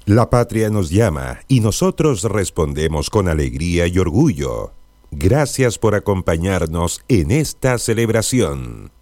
La patria nos llama y nosotros respondemos con alegría y orgullo. Gracias por acompañarnos en esta celebración.